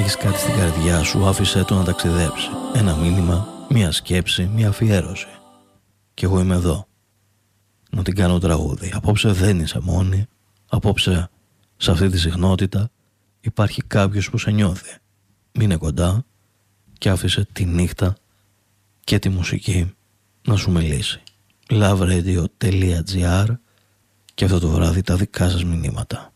έχεις κάτι στην καρδιά σου, άφησέ το να ταξιδέψει. Ένα μήνυμα, μια σκέψη, μια αφιέρωση. Κι εγώ είμαι εδώ να την κάνω τραγούδι. Απόψε δεν είσαι μόνη. Απόψε σε αυτή τη συχνότητα υπάρχει κάποιος που σε νιώθει. Μείνε κοντά και άφησε τη νύχτα και τη μουσική να σου μιλήσει. Loveradio.gr και αυτό το βράδυ τα δικά σας μηνύματα.